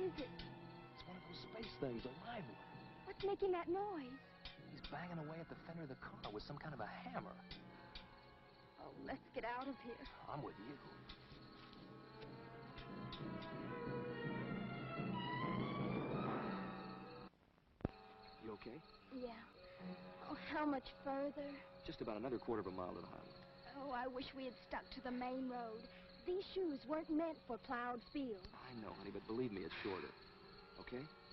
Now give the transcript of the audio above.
is it? It's one of those space things, a live one. What's making that noise? He's banging away at the fender of the car with some kind of a hammer. Oh, let's get out of here. I'm with you. You okay? Yeah. Oh, how much further? Just about another quarter of a mile to the highway. Oh, I wish we had stuck to the main road. These shoes weren't meant for plowed fields. I know, honey, but believe me, it's shorter. Okay?